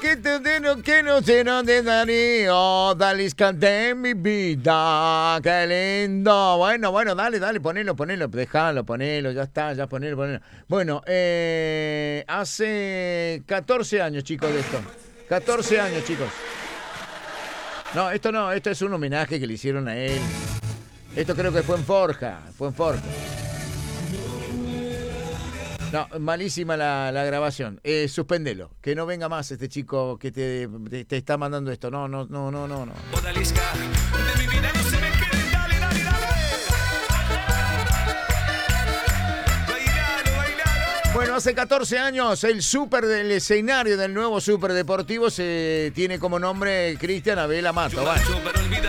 que no sé dónde darío, Dalisca de mi vida, qué lindo. Bueno, dale, ponelo, déjalo, ponelo, ya está, ya ponelo. Bueno, hace 14 años, chicos, de esto. 14 años, chicos. No, esto es un homenaje que le hicieron a él. Esto creo que fue en Forja. No, malísima la grabación. Suspéndelo. Que no venga más este chico que te está mandando esto. No. Odalisca, de mi vida no se me quede, dale. Bailalo. Bueno, hace 14 años el súper del escenario del nuevo súper deportivo se tiene como nombre Cristian Abel Amato. Yo marcho, pero olvídate.